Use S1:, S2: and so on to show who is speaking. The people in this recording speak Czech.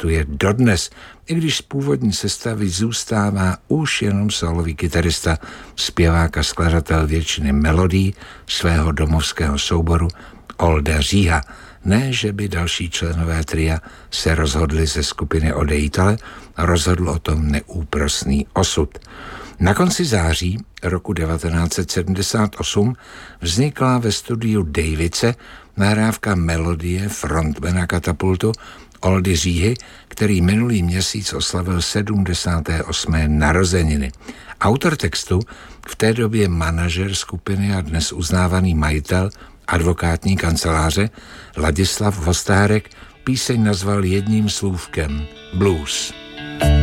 S1: pěstuje dodnes, i když z původní sestavy zůstává už jenom sólový kytarista, zpěvák a skladatel většiny melodií svého domovského souboru Olda Říha. Ne, že by další členové tria se rozhodli ze skupiny odejít, ale rozhodl o tom neúprosný osud. Na konci září roku 1978 vznikla ve studiu Davice nahrávka melodie frontmana Katapultu Oldy Říhy, který minulý měsíc oslavil 78. narozeniny. Autor textu, v té době manažer skupiny a dnes uznávaný majitel advokátní kanceláře Ladislav Vostárek, píseň nazval jedním slůvkem blues.